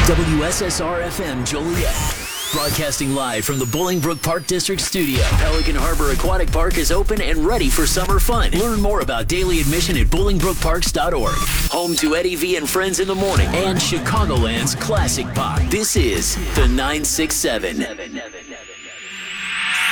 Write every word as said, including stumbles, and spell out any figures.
W S S R F M Joliet. Broadcasting live from the Bolingbrook Park District Studio. Pelican Harbor Aquatic Park is open and ready for summer fun. Learn more about daily admission at bolingbrook parks dot org. Home to Eddie V and Friends in the Morning and Chicagoland's classic pop. This is the nine six seven.